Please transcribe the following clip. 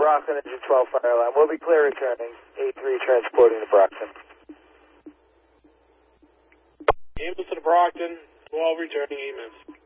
Brockton, engine 12 fire alarm. We'll be clear returning. 8-3 transporting to Brockton. Ambulance to the Brockton, 12 returning, 8 minutes.